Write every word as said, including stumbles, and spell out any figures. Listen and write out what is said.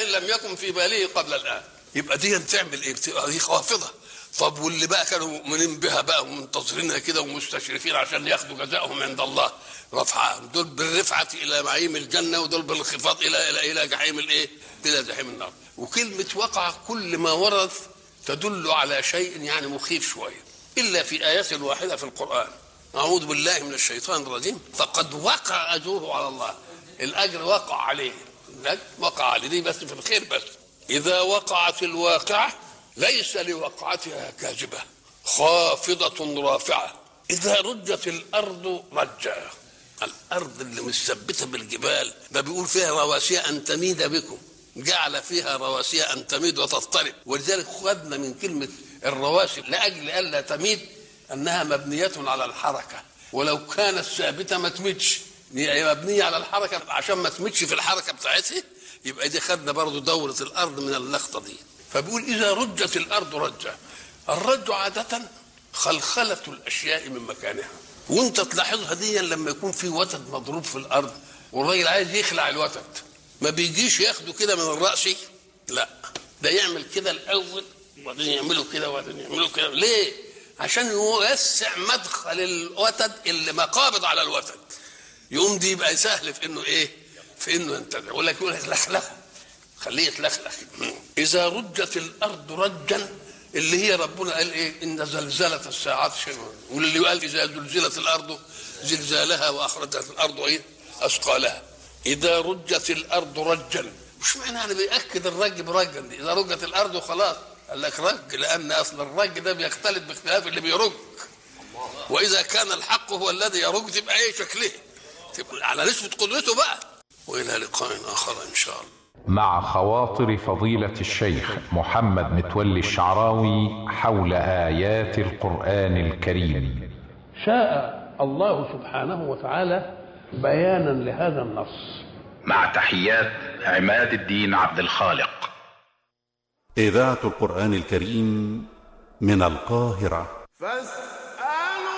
شيء لم يكن في باله قبل الآن. يبقى دي تعمل ايه؟ دي خافضة. طب واللي بقى كانوا مؤمنين بها بقى ومنتظرينها كده ومستشرفين عشان ياخدوا جزاءهم عند الله رفعة، دول بالرفعة إلى نعيم الجنة، ودول بالانخفاض إلى إلى إلى جحيم الإيه؟ إلى جحيم النار. وكلمة وقع كل ما ورد تدل على شيء يعني مخيف شوية، إلا في آيات واحدة في القرآن. أعوذ بالله من الشيطان الرجيم. فقد وقع أجره على الله، الأجر وقع عليه، وقع عليه دي بس في الخير بس. إذا وقعت الواقعة ليس لوقعتها كاذبة خافضة رافعة. إذا رجت الأرض رجا، الأرض اللي مثبتة بالجبال ده بيقول فيها رواسي أن تميد بكم، جعل فيها رواسي أن تميد وتضطرب. ولذلك خدنا من كلمة الرواسي لأجل ألا تميد أنها مبنية على الحركة، ولو كانت ثابتة ما تميدش، هي مبنية على الحركة عشان ما تميدش في الحركة بتاعتها. يبقى دي خدنا برضو دورة الأرض من اللقطة دي. فبيقول إذا رجت الأرض رجا. الرج عادة خلخلة الأشياء من مكانها، وانت تلاحظها دي لما يكون في وتد مضروب في الأرض والراجل عايز يخلع الوتد، ما بيجيش ياخده كده من الرأس، لا ده يعمل كده الأول وبعدين يعمله كده وبعدين يعمله كده. ليه؟ عشان يوسع مدخل الوتد اللي مقابض على الوتد، يقوم دي يبقى سهل في انه ايه؟ في انه ينتزع. ولا يقول لخلخه، خليه يتلخلخ. اذا رجت الارض رجا اللي هي ربنا قال ايه؟ ان زلزله الساعات شيء. واللي قال اذا زلزلت الارض زلزالها واخرجت الارض ايه؟ اثقالها. اذا رجت الارض رجا، مش معنى يعني بيأكد الرج برجا دي اذا رجت الارض وخلاص، قال لك رج لان اصل الرج ده بيختلف باختلاف اللي بيرج، واذا كان الحق هو الذي يرج تبقى ايه شكله؟ تبقى على نسبه قدرته بقى. والى لقاء اخر ان شاء الله. مع خواطر فضيلة الشيخ محمد متولي الشعراوي حول آيات القرآن الكريم. شاء الله سبحانه وتعالى بيانا لهذا النص. مع تحيات عماد الدين عبد الخالق. إذاعة القرآن الكريم من القاهرة.